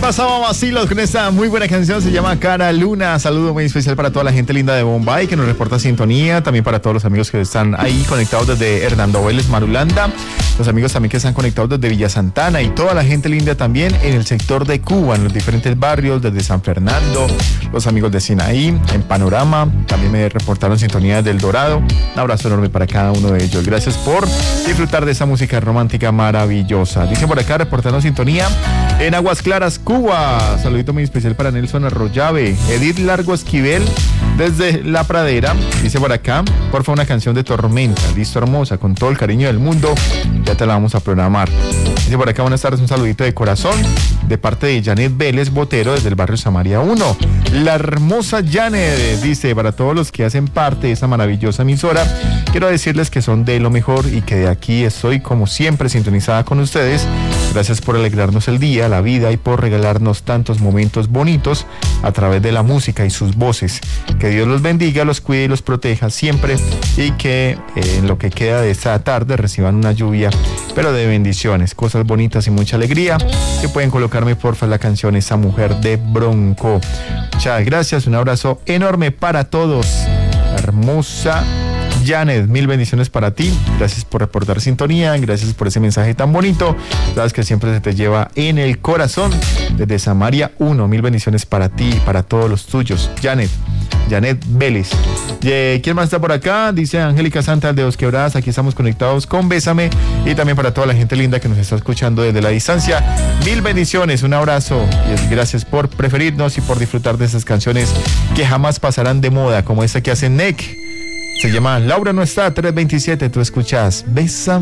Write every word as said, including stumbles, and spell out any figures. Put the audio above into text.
pasaba vacilos con esta muy buena canción, se llama Cara Luna. Saludo muy especial para toda la gente linda de Bombay que nos reporta sintonía, también para todos los amigos que están ahí conectados desde Hernando Vélez, Marulanda, los amigos también que están conectados desde Villa Santana y toda la gente linda también en el sector de Cuba, en los diferentes barrios, desde San Fernando, los amigos de Sinaí, en Panorama, también me reportaron sintonía del Dorado. Un abrazo enorme para cada uno de ellos. Gracias por disfrutar de esa música romántica maravillosa. Dice por acá, reportando sintonía en Aguas Claras, Cuba. Saludito muy especial para Nelson Arroyave, Edith Largo Esquivel desde La Pradera. Dice por acá, por favor, una canción de Tormenta. Listo, hermosa, con todo el cariño del mundo. Ya te la vamos a programar. Dice por acá, buenas tardes, un saludito de corazón de parte de Janet Vélez Botero desde el barrio Samaria uno. La hermosa Janet dice, para todos los que hacen parte de esa maravillosa emisora, quiero decirles que son de lo mejor y que de aquí estoy como siempre sintonizada con ustedes. Gracias por alegrarnos el día, la vida y por regalarnos tantos momentos bonitos a través de la música y sus voces. Que Dios los bendiga, los cuide y los proteja siempre y que eh, en lo que queda de esta tarde reciban una lluvia, pero de bendiciones, cosas bonitas y mucha alegría. Que pueden colocarme porfa la canción Esa Mujer de Bronco. Muchas gracias, un abrazo enorme para todos. Hermosa Janet, mil bendiciones para ti. Gracias por reportar sintonía, gracias por ese mensaje tan bonito. Sabes que siempre se te lleva en el corazón. Desde Samaria uno, mil bendiciones para ti y para todos los tuyos. Janet, Janet Vélez. ¿Quién más está por acá? Dice Angélica Santa de Dos Quebradas. Aquí estamos conectados con Bésame. Y también para toda la gente linda que nos está escuchando desde la distancia. Mil bendiciones, un abrazo. Y gracias por preferirnos y por disfrutar de esas canciones que jamás pasarán de moda, como esta que hace N E C. Se llama Laura no está, tres veintisiete. Tú escuchas Bésame.